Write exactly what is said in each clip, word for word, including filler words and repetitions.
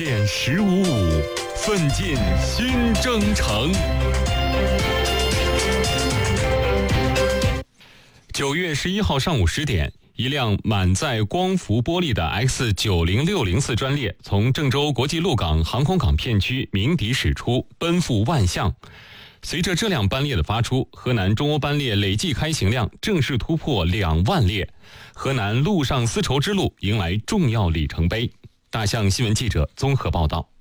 减十五五，奋进新征程。九月十一号上午十点，一辆满载光伏玻璃的 X 九零六零四专列从郑州国际陆港航空港片区鸣笛驶出，奔赴万象。随着这辆班列的发出，河南中欧班列累计开行量正式突破两万列，河南陆上丝绸之路迎来重要里程碑。大象新闻记者综合报道。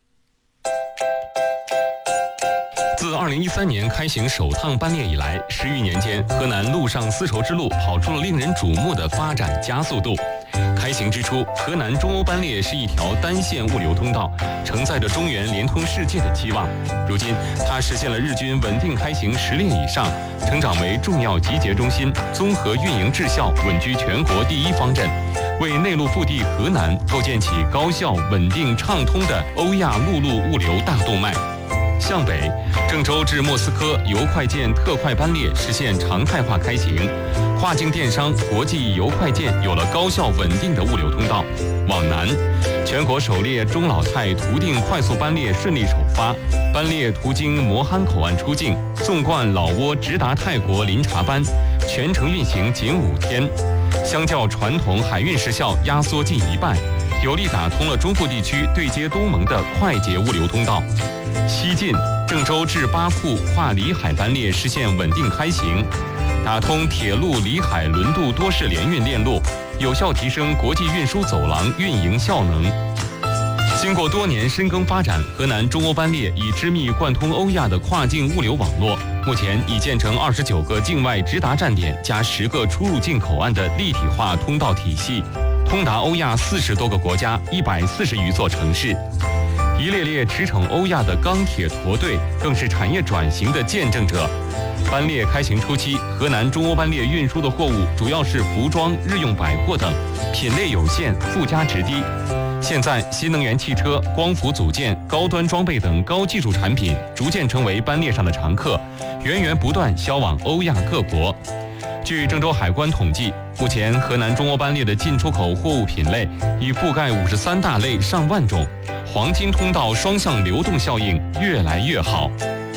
自二零一三年开行首趟班列以来，十余年间，河南陆上丝绸之路跑出了令人瞩目的发展加速度。开行之初，河南中欧班列是一条单线物流通道，承载着中原连通世界的期望。如今，它实现了日均稳定开行十列以上，成长为重要集结中心，综合运营质效稳居全国第一方阵，为内陆腹地河南构建起高效、稳定、畅通的欧亚陆路物流大动脉。向北，郑州至莫斯科邮快件特快班列实现常态化开行，跨境电商、国际邮快件有了高效稳定的物流通道。往南，全国首列中老泰途定快速班列顺利首发，班列途经磨憨口岸出境，纵贯老挝直达泰国林察班，全程运行仅五天，相较传统海运时效压缩近一半，有力打通了中部地区对接东盟的快捷物流通道。西进，郑州至巴库跨里海班列实现稳定开行，打通铁路里海轮渡多式联运链路，有效提升国际运输走廊运营效能。经过多年深耕发展，河南中欧班列已织密贯通欧亚的跨境物流网络，目前已建成二十九个境外直达站点加十个出入境口岸的立体化通道体系，通达欧亚四十多个国家一百四十余座城市。一列列驰骋欧亚的钢铁驼队更是产业转型的见证者。班列开行初期，河南中欧班列运输的货物主要是服装、日用百货等，品类有限，附加值低。现在，新能源汽车、光伏组件、高端装备等高技术产品逐渐成为班列上的常客，源源不断销往欧亚各国。据郑州海关统计，目前河南中欧班列的进出口货物品类已覆盖五十三大类上万种，黄金通道双向流动效应越来越好。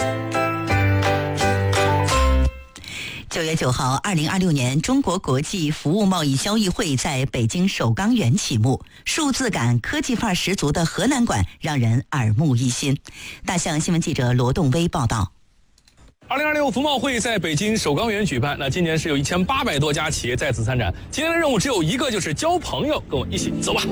九月九号，二零二六年中国国际服务贸易交易会在北京首钢园启幕，数字感、科技范儿十足的河南馆让人耳目一新。大象新闻记者罗栋威报道。 二零二六服贸会在北京首钢园举办，那今年是有一千八百多家企业在此参展。今天的任务只有一个，就是交朋友，跟我一起走吧。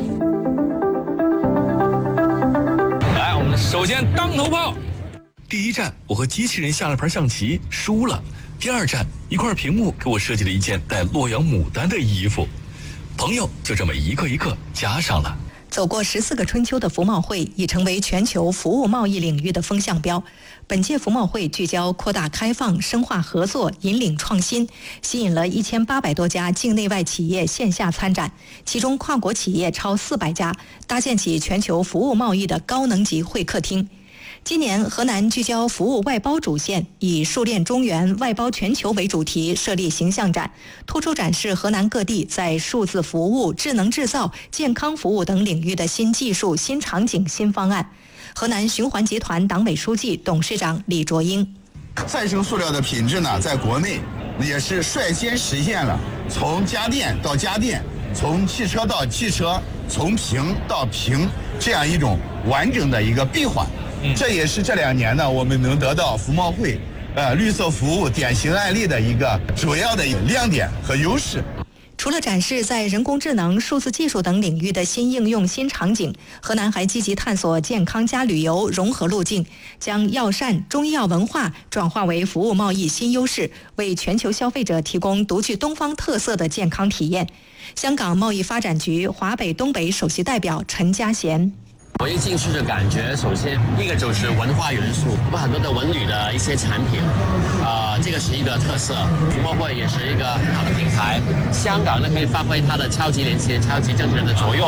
来，我们首先当头炮。第一站，我和机器人下了盘象棋，输了。第二站，一块屏幕给我设计了一件带洛阳牡丹的衣服，朋友就这么一个一个加上了。 走过十四个春秋的服贸会已成为全球服务贸易领域的风向标。本届服贸会聚焦扩大开放、深化合作、引领创新，吸引了一千八百多家境内外企业线下参展，其中跨国企业超四百家，搭建起全球服务贸易的高能级会客厅。今年河南聚焦服务外包主线，以数链中原、外包全球为主题设立形象展，突出展示河南各地在数字服务、智能制造、健康服务等领域的新技术、新场景、新方案。河南循环集团党委书记、董事长李卓英： 再生塑料的品质呢，在国内也是率先实现了从家电到家电，从汽车到汽车，从瓶到瓶这样一种完整的一个闭环。这也是这两年呢，我们能得到服贸会呃绿色服务典型案例的一个主要的亮点和优势。 除了展示在人工智能、数字技术等领域的新应用、新场景，河南还积极探索健康加旅游融合路径，将药膳、中医药文化转化为服务贸易新优势，为全球消费者提供独具东方特色的健康体验。香港贸易发展局华北东北首席代表陈家贤： 我一进去就感觉，首先一个就是文化元素，我们很多的文旅的一些产品，啊、呃，这个是一个特色。服贸会也是一个很好的平台，香港呢可以发挥它的超级连接、超级政治人的作用。